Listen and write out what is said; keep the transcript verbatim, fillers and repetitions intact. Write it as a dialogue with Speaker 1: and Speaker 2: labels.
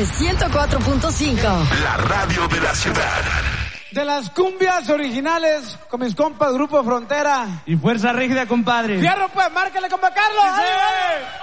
Speaker 1: X ciento cuatro punto cinco.
Speaker 2: La radio de la ciudad.
Speaker 3: De las cumbias originales con mis compas Grupo Frontera.
Speaker 4: Y Fuerza Rígida, compadre.
Speaker 3: Fierro, pues, márcale, compa Carlos.
Speaker 4: ¡Sí!